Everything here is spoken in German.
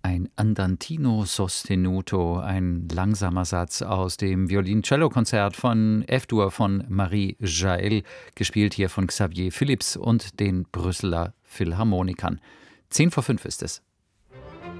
Ein Andantino sostenuto, ein langsamer Satz aus dem Violoncello-Konzert von F-Dur von Marie Jael, gespielt hier von Xavier Phillips und den Brüsseler Philharmonikern. 4:10 ist es.